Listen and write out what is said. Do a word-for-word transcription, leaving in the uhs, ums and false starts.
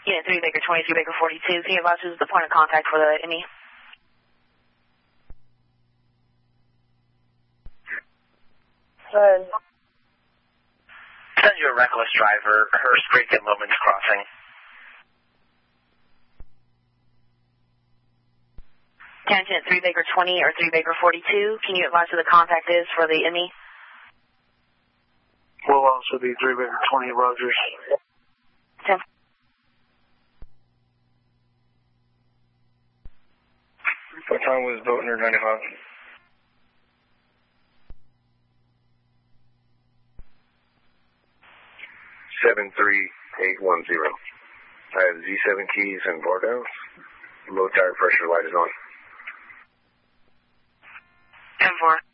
Unit three, Baker twenty-two, Baker forty-two. Can you advise who's the point of contact for the M E? Good. Send you a reckless driver, Hearst Creek at Loman's Crossing. Unit three, Baker twenty or three, Baker forty-two. Can you advise who the contact is for the M E? Will also be three, Baker twenty, Rogers. ten. What time was Boatner ninety-five? seven three eight one zero. I have Z seven keys and bar downs. Low tire pressure light is on. ten four.